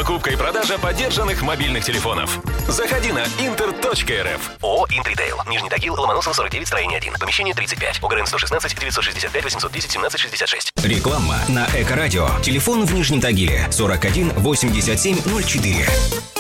Покупка и продажа подержанных мобильных телефонов. Заходи на inter.rf. ООО «Интритейл». Нижний Тагил, Ломоносов, 49, строение 1. Помещение 35. ОГРН 116 965 810 17 66. Реклама на Эко-радио. Телефон в Нижнем Тагиле 41 87 04.